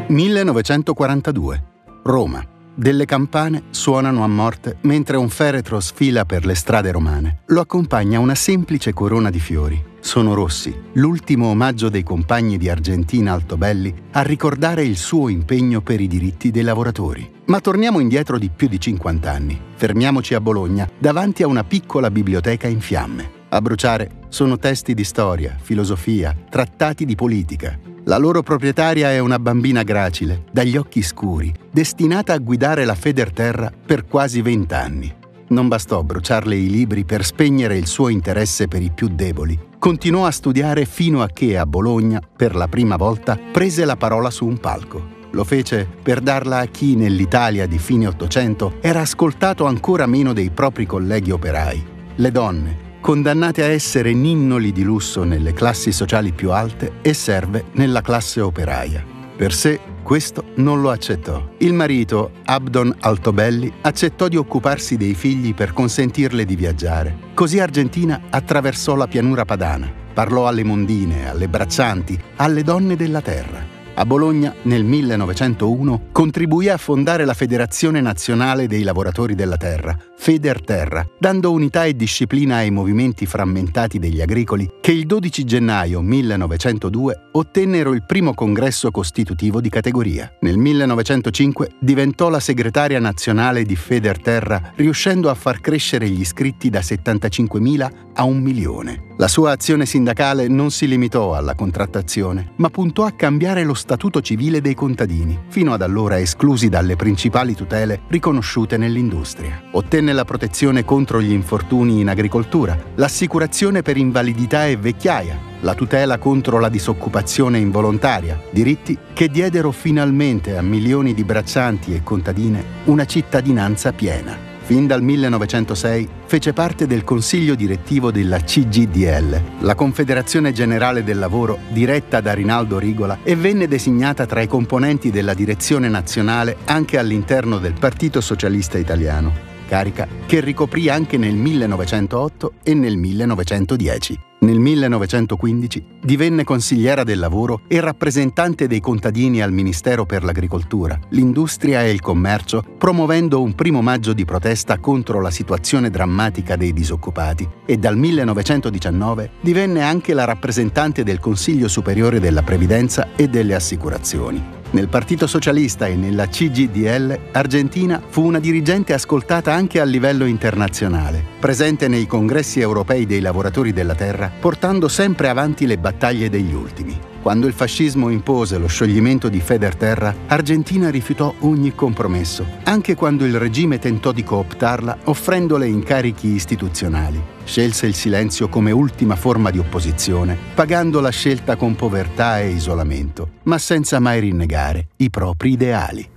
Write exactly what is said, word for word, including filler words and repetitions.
millenovecentoquarantadue. Roma. Delle campane suonano a morte mentre un feretro sfila per le strade romane. Lo accompagna una semplice corona di fiori. Sono rossi, l'ultimo omaggio dei compagni di Argentina Altobelli a ricordare il suo impegno per i diritti dei lavoratori. Ma torniamo indietro di più di cinquanta anni. Fermiamoci a Bologna, davanti a una piccola biblioteca in fiamme. A bruciare sono testi di storia, filosofia, trattati di politica. La loro proprietaria è una bambina gracile, dagli occhi scuri, destinata a guidare la Federterra per quasi vent'anni. Non bastò bruciarle i libri per spegnere il suo interesse per i più deboli. Continuò a studiare fino a che a Bologna, per la prima volta, prese la parola su un palco. Lo fece per darla a chi nell'Italia di fine Ottocento era ascoltato ancora meno dei propri colleghi operai. Le donne, condannate a essere ninnoli di lusso nelle classi sociali più alte e serve nella classe operaia. Per sé, questo non lo accettò. Il marito, Abdon Altobelli, accettò di occuparsi dei figli per consentirle di viaggiare. Così Argentina attraversò la pianura padana, parlò alle mondine, alle braccianti, alle donne della terra. A Bologna, nel millenovecentouno, contribuì a fondare la Federazione Nazionale dei Lavoratori della Terra, Federterra, dando unità e disciplina ai movimenti frammentati degli agricoli che il dodici gennaio millenovecentodue ottennero il primo congresso costitutivo di categoria. Nel millenovecentocinque diventò la segretaria nazionale di Federterra, riuscendo a far crescere gli iscritti da settantacinquemila a un milione. La sua azione sindacale non si limitò alla contrattazione, ma puntò a cambiare lo statuto civile dei contadini, fino ad allora esclusi dalle principali tutele riconosciute nell'industria. Ottenne la protezione contro gli infortuni in agricoltura, l'assicurazione per invalidità e vecchiaia, la tutela contro la disoccupazione involontaria, diritti che diedero finalmente a milioni di braccianti e contadine una cittadinanza piena. Fin dal millenovecentosei fece parte del consiglio direttivo della C G D L, la Confederazione Generale del Lavoro diretta da Rinaldo Rigola, e venne designata tra i componenti della direzione nazionale anche all'interno del Partito Socialista Italiano, carica che ricoprì anche nel millenovecentootto e nel millenovecentodieci. Nel millenovecentoquindici divenne consigliera del lavoro e rappresentante dei contadini al Ministero per l'Agricoltura, l'Industria e il Commercio, promuovendo un primo maggio di protesta contro la situazione drammatica dei disoccupati, e dal millenovecentodiciannove divenne anche la rappresentante del Consiglio Superiore della Previdenza e delle Assicurazioni. Nel Partito Socialista e nella C G D L, Argentina fu una dirigente ascoltata anche a livello internazionale, presente nei congressi europei dei lavoratori della terra, portando sempre avanti le battaglie degli ultimi. Quando il fascismo impose lo scioglimento di Federterra, Argentina rifiutò ogni compromesso, anche quando il regime tentò di cooptarla offrendole incarichi istituzionali. Scelse il silenzio come ultima forma di opposizione, pagando la scelta con povertà e isolamento, ma senza mai rinnegare i propri ideali.